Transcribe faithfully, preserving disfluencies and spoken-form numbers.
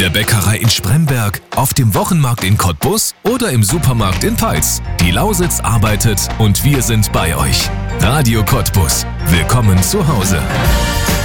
der Bäckerei in Spremberg, auf dem Wochenmarkt in Cottbus oder im Supermarkt in Peitz. Die Lausitz arbeitet und wir sind bei euch. Radio Cottbus. Willkommen zu Hause.